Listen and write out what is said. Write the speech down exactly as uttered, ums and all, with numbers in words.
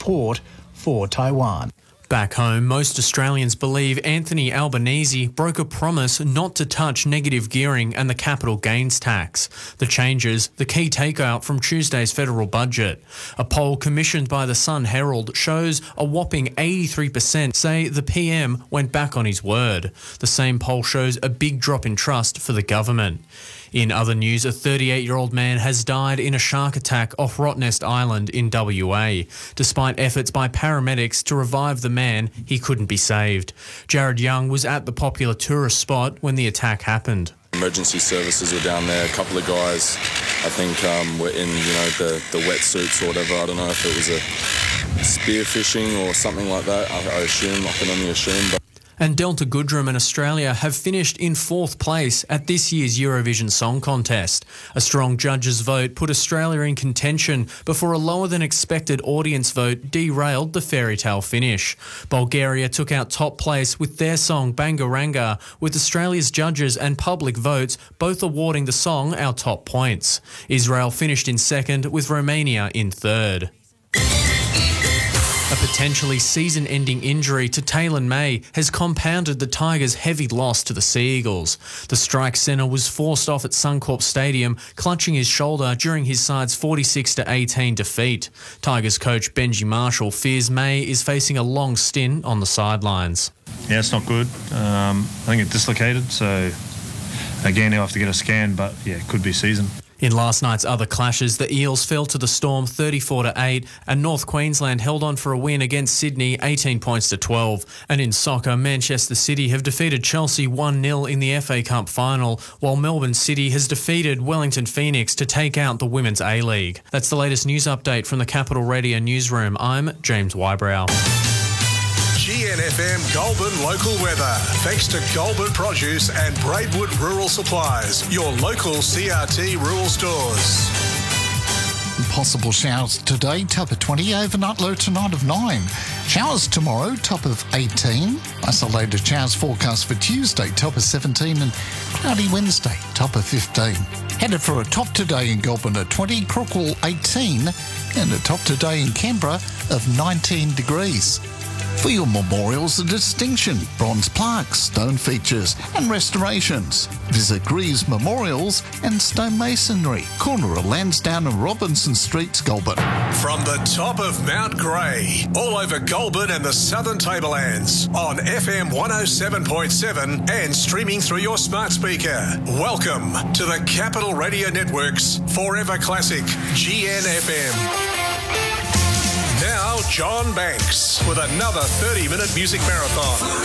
support for Taiwan. Back home, most Australians believe Anthony Albanese broke a promise not to touch negative gearing and the capital gains tax. The changes, the key takeout from Tuesday's federal budget. A poll commissioned by the Sun Herald shows a whopping eighty-three percent say the P M went back on his word. The same poll shows a big drop in trust for the government. In other news, a thirty-eight-year-old man has died in a shark attack off Rottnest Island in W A. Despite efforts by paramedics to revive the man, he couldn't be saved. Jared Young was at the popular tourist spot when the attack happened. Emergency services were down there. A couple of guys, I think, um, were in, you know, the, the wetsuits or whatever. I don't know if it was a spearfishing or something like that. I, I assume, I can only assume. But And Delta Goodrem and Australia have finished in fourth place at this year's Eurovision Song Contest. A strong judges' vote put Australia in contention before a lower-than-expected audience vote derailed the fairy tale finish. Bulgaria took out top place with their song Bangaranga, with Australia's judges and public votes both awarding the song our top points. Israel finished in second, with Romania in third. A potentially season-ending injury to Taylor May has compounded the Tigers' heavy loss to the Sea Eagles. The strike centre was forced off at Suncorp Stadium, clutching his shoulder during his side's forty-six to eighteen defeat. Tigers coach Benji Marshall fears May is facing a long stint on the sidelines. Yeah, it's not good. Um, I think it's dislocated, so again, he'll have to get a scan, but yeah, it could be season. In last night's other clashes, the Eels fell to the Storm thirty-four to eight and North Queensland held on for a win against Sydney eighteen points to twelve. And in soccer, Manchester City have defeated Chelsea one nil in the F A Cup final, while Melbourne City has defeated Wellington Phoenix to take out the Women's A-League. That's the latest news update from the Capital Radio newsroom. I'm James Wybrow. G N F M Goulburn local weather. Thanks to Goulburn Produce and Braidwood Rural Supplies, your local C R T rural stores. Possible showers today, top of twenty, overnight low tonight of nine. Showers tomorrow, top of eighteen. Isolated showers forecast for Tuesday, top of seventeen, and cloudy Wednesday, top of fifteen. Headed for a top today in Goulburn at twenty, Crookwell eighteen, and a top today in Canberra of nineteen degrees. For your memorials of distinction, bronze plaques, stone features and restorations, visit Greaves Memorials and Stonemasonry, corner of Lansdowne and Robinson Streets, Goulburn. From the top of Mount Grey, all over Goulburn and the Southern Tablelands, on F M one oh seven point seven and streaming through your smart speaker. Welcome to the Capital Radio Network's Forever Classic G N F M. Now, John Banks with another thirty-minute music marathon.